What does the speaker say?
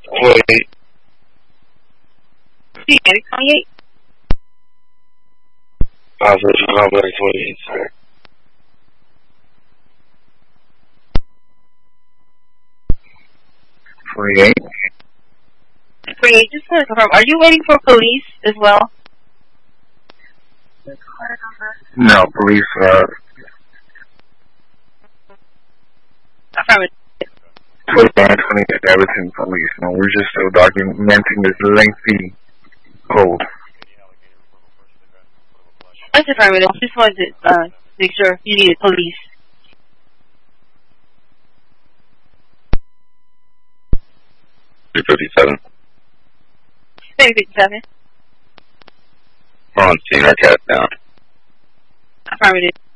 28. See, 28. Operation Complex 28, sir. Just want to confirm, are you waiting for police as well? No, police, Affirmative. 2920 Everton Police. No, we're just still documenting this lengthy code. That's affirmative. Just wanted to make sure you needed police. $257. 57. We're on scene, our cat down. Affirmative.